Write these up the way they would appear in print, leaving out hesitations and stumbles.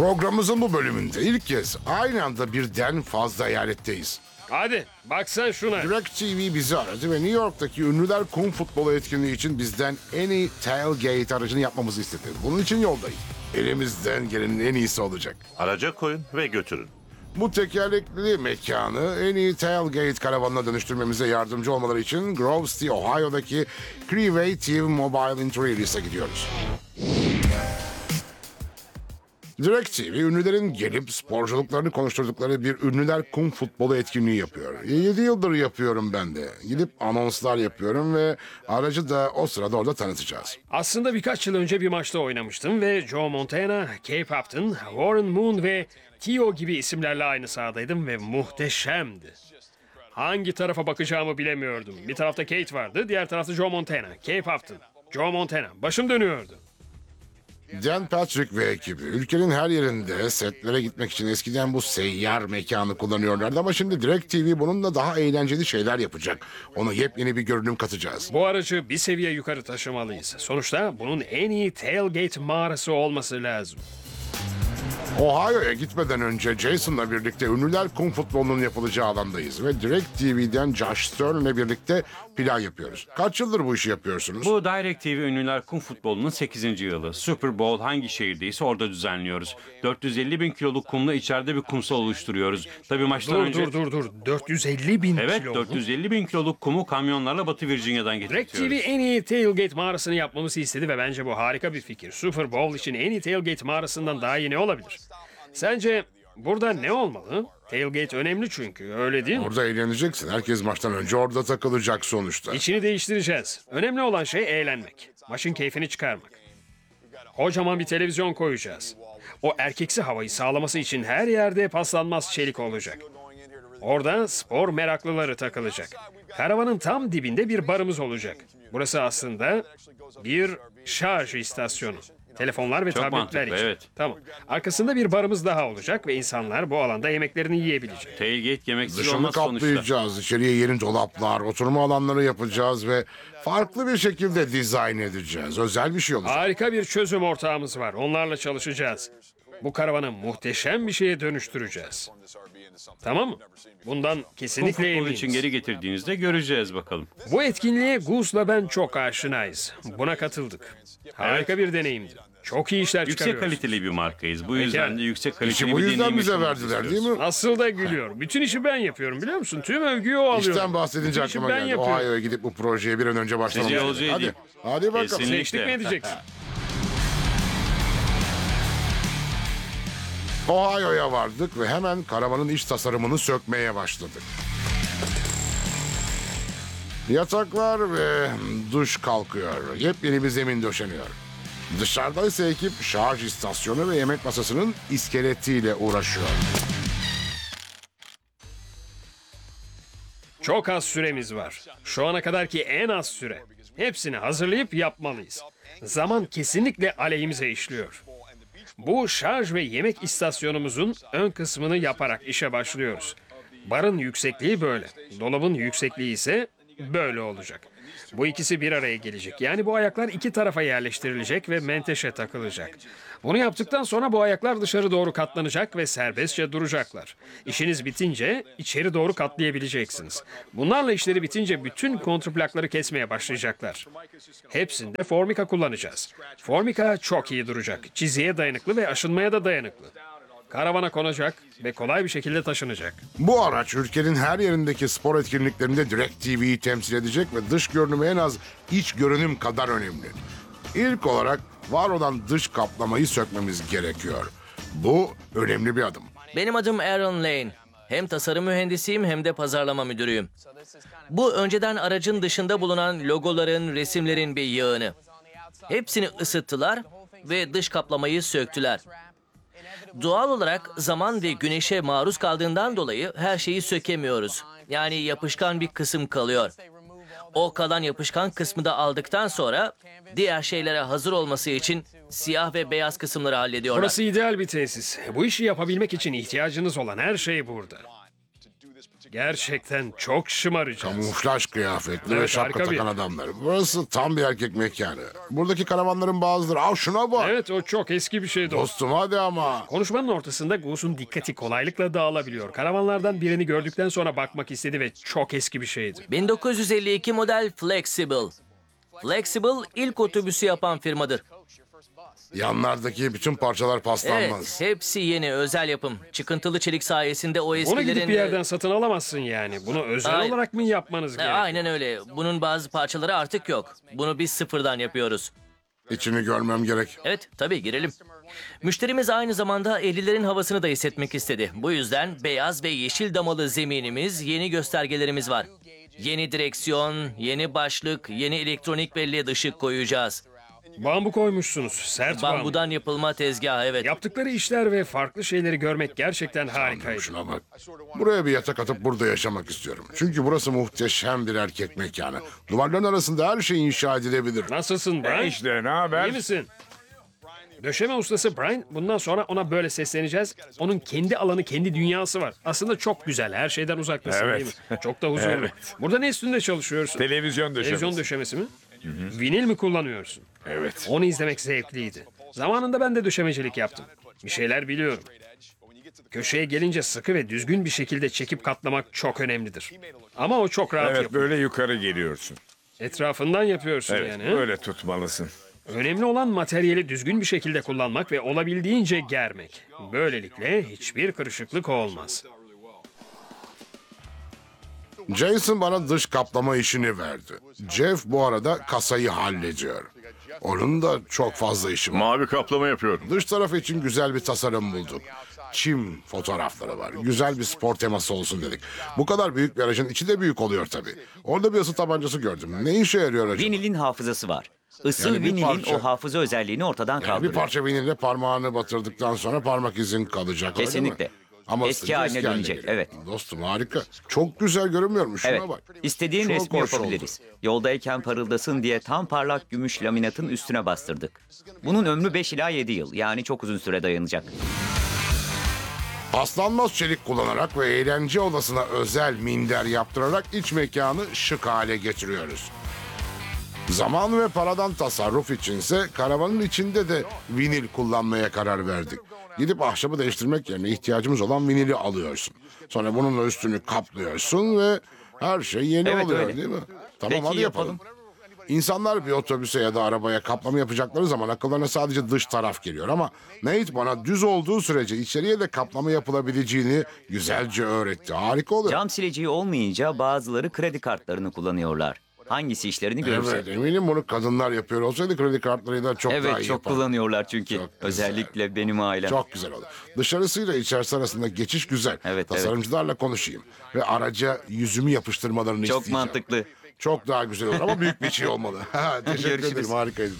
Programımızın bu bölümünde ilk kez aynı anda birden fazla eyaletteyiz. Hadi bak sen şuna. DirecTV bizi aradı ve New York'taki ünlüler kum futbolu etkinliği için bizden en iyi tailgate aracını yapmamızı istedi. Bunun için yoldayız. Elimizden gelenin en iyisi olacak. Araca koyun ve götürün. Bu tekerlekli mekanı en iyi tailgate karavanına dönüştürmemize yardımcı olmaları için Grove City, Ohio'daki Creative Mobile Interior's'a gidiyoruz. DirecTV, ünlülerin gelip sporculuklarını konuşturdukları bir ünlüler kum futbolu etkinliği yapıyor. 7 yıldır yapıyorum ben de. Gidip anonslar yapıyorum ve aracı da o sırada orada tanıtacağız. Aslında birkaç yıl önce bir maçta oynamıştım ve Joe Montana, Cape Upton, Warren Moon ve Tio gibi isimlerle aynı sahadaydım ve muhteşemdi. Hangi tarafa bakacağımı bilemiyordum. Bir tarafta Kate vardı, diğer tarafta Joe Montana, Cape Upton, Joe Montana. Başım dönüyordu. Dan Patrick ve ekibi ülkenin her yerinde setlere gitmek için eskiden bu seyyar mekanı kullanıyorlardı ama şimdi DirecTV bununla daha eğlenceli şeyler yapacak. Ona yepyeni bir görünüm katacağız. Bu aracı bir seviye yukarı taşımalıyız. Sonuçta bunun en iyi tailgate mağarası olması lazım. Ohio'ya gitmeden önce Jason'la birlikte ünlüler kum futbolunun yapılacağı alandayız ve DirecTV'den Josh Stern'le birlikte plan yapıyoruz. Kaç yıldır bu işi yapıyorsunuz? Bu DirecTV Ünlüler Kum Futbolu'nun 8. yılı. Super Bowl hangi şehirdeyse orada düzenliyoruz. 450 bin kiloluk kumla içeride bir kumsal oluşturuyoruz. Tabii maçtan önce... Dur. 450 bin Evet, kilo mu? 450 bin kiloluk kumu kamyonlarla Batı Virginia'dan DirecTV getiriyoruz. en iyi tailgate mağarasını yapmamızı istedi ve bence bu harika bir fikir. Super Bowl için en iyi tailgate mağarasından daha iyi ne olabilir? Sence burada ne olmalı? Tailgate önemli çünkü, öyle değil mi? Orada eğleneceksin. Herkes maçtan önce orada takılacak sonuçta. İçini değiştireceğiz. Önemli olan şey eğlenmek. Maçın keyfini çıkarmak. Kocaman bir televizyon koyacağız. O erkeksi havayı sağlaması için her yerde paslanmaz çelik olacak. Orada spor meraklıları takılacak. Karavanın tam dibinde bir barımız olacak. Burası aslında bir şarj istasyonu. Telefonlar ve Çok tabletler mantıklı, için. evet. Tamam. Arkasında bir barımız daha olacak ve insanlar bu alanda yemeklerini yiyebilecek. Tailgate yemeksiz Dışını olmaz sonuçta. kaplayacağız. İçeriye yeni dolaplar, oturma alanları yapacağız ve farklı bir şekilde dizayn edeceğiz. Özel bir şey olacak. Harika bir çözüm ortağımız var. Onlarla çalışacağız. Bu karavanı muhteşem bir şeye dönüştüreceğiz. Tamam mı? Bundan Kum kesinlikle futbolu eminiz. için geri getirdiğinizde göreceğiz bakalım. Bu etkinliğe Goose'la ben çok aşinayız. Buna katıldık. Harika bir deneyimdi. Çok iyi işler Yüksek çıkarıyoruz. kaliteli bir markayız. Bu yüzden de yüksek kaliteli İşi bu bir yüzden deneyim bize yaşamanızı verdiler değil istiyoruz. mi? Nasıl da gülüyor. Bütün işi ben yapıyorum biliyor musun? Tüm övgüyü o alıyor. İşten bahsedince Bütün işi aklıma ben geldi. yapıyorum. Ohio'ya gidip bu projeye bir an önce başlamamız Sizi lazım. yolcu Hadi. edeyim. Hadi bakalım. Kesinlikle. Eşlik mi edeceksin? Ohio'ya vardık ve hemen karavanın iç tasarımını sökmeye başladık. Yataklar ve duş kalkıyor. Yepyeni bir zemin döşeniyor. Dışarıda ise ekip şarj istasyonu ve yemek masasının iskeletiyle uğraşıyor. Çok az süremiz var. Şu ana kadarki en az süre. Hepsini hazırlayıp yapmalıyız. Zaman kesinlikle aleyhimize işliyor. Bu şarj ve yemek istasyonumuzun ön kısmını yaparak işe başlıyoruz. Barın yüksekliği böyle. Dolabın yüksekliği ise böyle olacak. Bu ikisi bir araya gelecek. Yani bu ayaklar iki tarafa yerleştirilecek ve menteşe takılacak. Bunu yaptıktan sonra bu ayaklar dışarı doğru katlanacak ve serbestçe duracaklar. İşiniz bitince içeri doğru katlayabileceksiniz. Bunlarla işleri bitince bütün kontrplakları kesmeye başlayacaklar. Hepsinde formika kullanacağız. Formika çok iyi duracak. Çiziye dayanıklı ve aşınmaya da dayanıklı. Karavana konacak ve kolay bir şekilde taşınacak. Bu araç ülkenin her yerindeki spor etkinliklerinde DirecTV'yi temsil edecek ve dış görünümü en az iç görünüm kadar önemli. İlk olarak var olan dış kaplamayı sökmemiz gerekiyor. Bu önemli bir adım. Benim adım Aaron Lane. Hem tasarım mühendisiyim hem de pazarlama müdürüyüm. Bu önceden aracın dışında bulunan logoların, resimlerin bir yığını. Hepsini ısıttılar ve dış kaplamayı söktüler. Doğal olarak zaman ve güneşe maruz kaldığından dolayı her şeyi sökemiyoruz. Yani yapışkan bir kısım kalıyor. O kalan yapışkan kısmı da aldıktan sonra diğer şeylere hazır olması için siyah ve beyaz kısımları hallediyorlar. Burası ideal bir tesis. Bu işi yapabilmek için ihtiyacınız olan her şey burada. Gerçekten çok şımaracağız. Kamuflaj kıyafetli ve Evet, şapka harika bir takan adamlar. Burası tam bir erkek mekanı. Buradaki karavanların bazıları... Al şuna bak. Evet, o çok eski bir şey dostum. Dostum hadi ama. Konuşmanın ortasında Goose'un dikkati kolaylıkla dağılabiliyor. Karavanlardan birini gördükten sonra bakmak istedi ve çok eski bir şeydi. 1952 model Flexible. Flexible ilk otobüsü yapan firmadır. Yanlardaki bütün parçalar paslanmaz. Evet, hepsi yeni, özel yapım. Çıkıntılı çelik sayesinde o Onu eskilerin... gidip bir yerden satın alamazsın yani. Bunu özel Aynen. olarak mı yapmanız gerekiyor? Aynen öyle. Bunun bazı parçaları artık yok. Bunu biz sıfırdan yapıyoruz. İçini görmem gerek. Evet, tabii girelim. Müşterimiz aynı zamanda 50'lerin havasını da hissetmek istedi. Bu yüzden beyaz ve yeşil damalı zeminimiz, yeni göstergelerimiz var. Yeni direksiyon, yeni başlık, yeni elektronik ve led ışık koyacağız. Bambu koymuşsunuz. Sert bambu. Bambudan yapılma tezgahı, evet. Yaptıkları işler ve farklı şeyleri görmek gerçekten harikaydı. Şuna bak. Buraya bir yatak atıp burada yaşamak istiyorum. Çünkü burası muhteşem bir erkek mekanı. Duvarların arasında her şey inşa edilebilir. Nasılsın Brian? İşte ne haber? İyi misin? Döşeme ustası Brian, bundan sonra ona böyle sesleneceğiz. Onun kendi alanı, kendi dünyası var. Aslında çok güzel, her şeyden uzaktasın Evet. değil mi? Çok da huzurlu. Evet. Burada ne üstünde çalışıyorsun? Televizyon döşemesi. Televizyon döşemesi mi? Vinil mi kullanıyorsun? Evet. Onu izlemek zevkliydi. Zamanında ben de döşemecilik yaptım. Bir şeyler biliyorum. Köşeye gelince sıkı ve düzgün bir şekilde çekip katlamak çok önemlidir. Ama o çok rahat Evet, yapıyor. böyle yukarı geliyorsun. Etrafından yapıyorsun Evet, yani. böyle tutmalısın. Önemli olan materyali düzgün bir şekilde kullanmak ve olabildiğince germek. Böylelikle hiçbir kırışıklık olmaz. Jason bana dış kaplama işini verdi. Jeff bu arada kasayı hallediyor. Onun da çok fazla işi var. Mavi kaplama yapıyorum. Dış taraf için güzel bir tasarım bulduk. Çim fotoğrafları var. Güzel bir spor teması olsun dedik. Bu kadar büyük bir aracın içi de büyük oluyor tabii. Orada bir ısı tabancası gördüm. Ne işe yarıyor acaba? Vinilin hafızası var. Isı Yani bir vinilin parça- o hafıza özelliğini ortadan Yani bir kaldırıyor. parça vinille parmağını batırdıktan sonra parmak izin kalacak. öyle mi? Kesinlikle. Ama Eski ısınca haline dönecek, geliyor. evet. Dostum harika. Çok güzel görünmüyor. Şuna Evet, bak. istediğin Çok resmi hoş yapabiliriz. Yoldayken parıldasın diye tam parlak gümüş laminatın üstüne bastırdık. Bunun ömrü 5 ila 7 yıl, yani çok uzun süre dayanacak. Paslanmaz çelik kullanarak ve eğlence odasına özel minder yaptırarak iç mekanı şık hale getiriyoruz. Zaman ve paradan tasarruf içinse karavanın içinde de vinil kullanmaya karar verdik. Gidip ahşabı değiştirmek yerine ihtiyacımız olan vinili alıyorsun. Sonra bununla üstünü kaplıyorsun ve her şey yeni Evet, oluyor öyle. değil mi? Tamam Peki, hadi yapalım. İnsanlar bir otobüse ya da arabaya kaplama yapacakları zaman akıllarına sadece dış taraf geliyor ama Nate bana düz olduğu sürece içeriye de kaplama yapılabileceğini güzelce öğretti. Harika oluyor. Cam sileceği olmayınca bazıları kredi kartlarını kullanıyorlar. Hangisi işlerini görürse. Evet eminim bunu kadınlar yapıyor olsaydı kredi kartlarıyla çok daha Evet, iyi çok yapar. kullanıyorlar çünkü. Çok güzel. Özellikle benim ailem. Çok güzel olur. Dışarısıyla içerisi arasında geçiş güzel. Evet, Tasarımcılarla konuşayım. Ve araca yüzümü yapıştırmalarını Çok isteyeceğim. mantıklı. Çok daha güzel olur ama büyük bir şey olmalı. Teşekkür Görüşürüz. ederim harikaydı.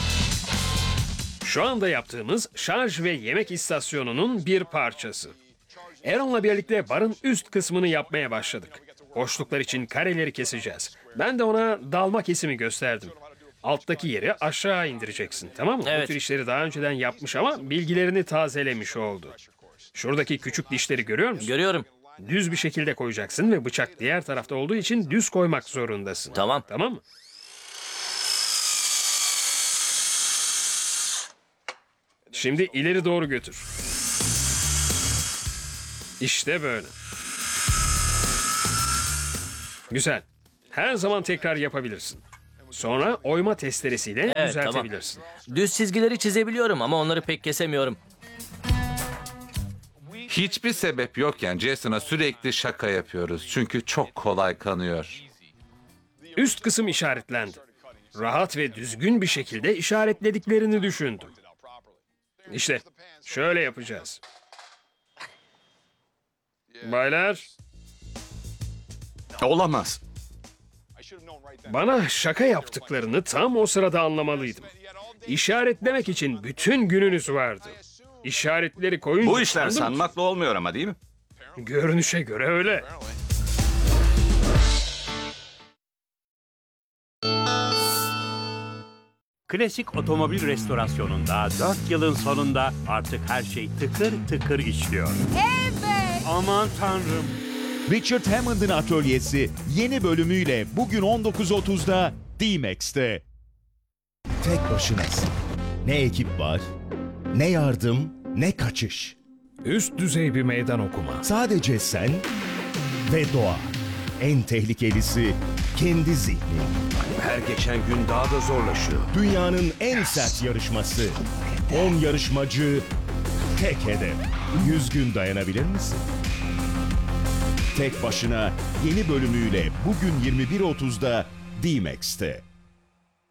Şu anda yaptığımız şarj ve yemek istasyonunun bir parçası. Aaron'la birlikte barın üst kısmını yapmaya başladık. Boşluklar için kareleri keseceğiz. Ben de ona dalma kesimi gösterdim. Alttaki yeri aşağı indireceksin, tamam mı? Evet. Bu tür işleri daha önceden yapmış ama bilgilerini tazelemiş oldu. Şuradaki küçük dişleri görüyor musun? Görüyorum. Düz bir şekilde koyacaksın ve bıçak diğer tarafta olduğu için düz koymak zorundasın. Tamam. Tamam mı? Şimdi ileri doğru götür. İşte böyle. Güzel. Her zaman tekrar yapabilirsin. Sonra oyma testeresiyle Evet, düzeltebilirsin. Düz çizgileri çizebiliyorum ama onları pek kesemiyorum. Hiçbir sebep yokken Jason'a sürekli şaka yapıyoruz. Çünkü çok kolay kanıyor. Üst kısım işaretlendi. Rahat ve düzgün bir şekilde işaretlediklerini düşündüm. İşte şöyle yapacağız. Baylar, Olamaz. bana şaka yaptıklarını tam o sırada anlamalıydım. İşaretlemek için bütün gününüz vardı. İşaretleri koyunca... Bu işler anladın mı? sanmakla olmuyor ama değil mi? Görünüşe göre öyle. Klasik otomobil restorasyonunda 4 yılın sonunda artık her şey tıkır tıkır işliyor. Evet. Aman tanrım. Richard Hammond'ın Atölyesi yeni bölümüyle bugün 19.30'da D-Max'te. Tek başınasın. Ne ekip var, ne yardım, ne kaçış. Üst düzey bir meydan okuma. Sadece sen ve doğa. En tehlikelisi kendi zihnin. Her geçen gün daha da zorlaşıyor. Dünyanın en sert yarışması. 10 yarışmacı, tek hedef. 100 gün dayanabilir misin? Tek başına yeni bölümüyle bugün 21.30'da D-Max'te.